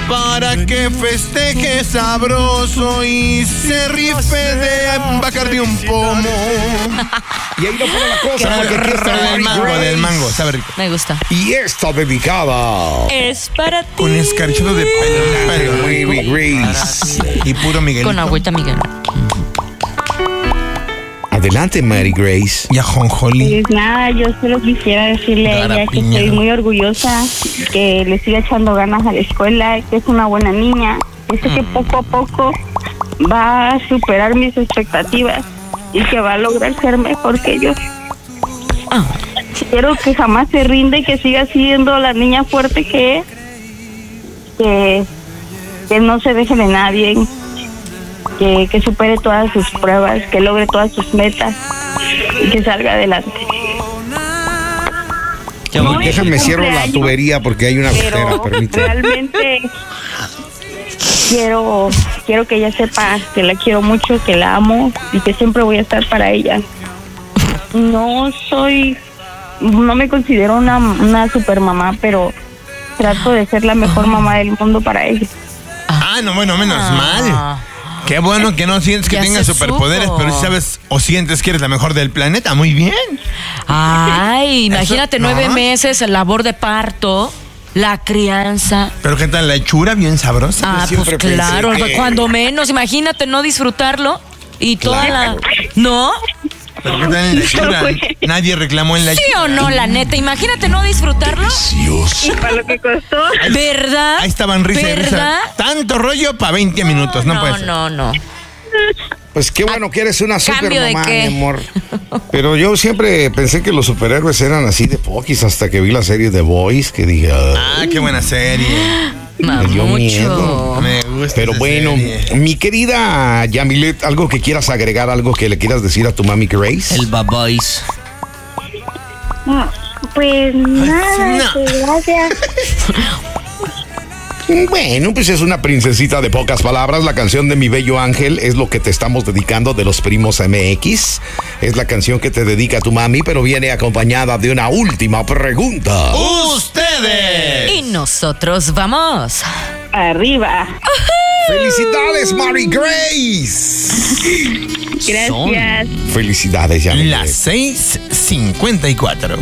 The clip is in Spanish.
para que festeje sabroso y se rife de Bacardi un pomo. Y ahí no pone la cosa, porque aquí está del mango, sabe rico. Me gusta. Y esta dedicada Es para ti. Con escarchado de pelo. Mary Grace. Y puro Miguelito. Con agüita Miguel. Adelante, Mary Grace. Y ajonjolí. Pues nada, yo solo quisiera decirle a ella que estoy muy orgullosa, que le siga echando ganas a la escuela, que es una buena niña, que sé que poco a poco va a superar mis expectativas y que va a lograr ser mejor que yo. Quiero que jamás se rinda y que siga siendo la niña fuerte que es, que no se deje de nadie, que supere todas sus pruebas, que logre todas sus metas y que salga adelante. No, Déjame cierro la cumpleaños, tubería porque hay una gotera, pero permíteme. realmente quiero que ella sepa que la quiero mucho, que la amo y que siempre voy a estar para ella. No me considero una super mamá, pero trato de ser la mejor mamá del mundo para ella. No, bueno, menos mal. Qué bueno que no sientes que Ya tengas se superpoderes, supo. pero si sabes o sientes que eres la mejor del planeta. Muy bien. Ay, imagínate Eso, ¿no? 9 meses, el labor de parto, la crianza. Pero ¿qué tal la hechura? Bien sabrosa. Pues siempre pensé claro, que- cuando menos, imagínate no disfrutarlo y toda la... ¿No? Pero ¿qué tal en la hechura? Nadie reclamó en la ¿Sí hechura. o no, la neta? Imagínate no disfrutarlo. Y para lo que costó. ¿Verdad? Ahí estaban risa y risa. ¿Verdad? Tanto rollo para 20 minutos, no puede ser. No. Pues qué bueno que eres una super ¿Cambio de mamá, qué? mi amor. Pero yo siempre pensé que los superhéroes eran así de poquis hasta que vi la serie The Boys, que dije, Qué buena serie. me dio miedo. Mucho. Me gusta. Pero esa bueno, serie. mi querida Yamilet, algo que quieras agregar, algo que le quieras decir a tu mami Grace. El Babois. Pues nada, no. pues gracias. Bueno, pues es una princesita de pocas palabras. La canción de Mi Bello Ángel es lo que te estamos dedicando de los Primos MX. Es la canción que te dedica tu mami, pero viene acompañada de una última pregunta. ¡Ustedes! Y nosotros vamos. Arriba. ¡Felicidades, Mary Grace! Gracias. Felicidades, Yamilet. Las 6:54.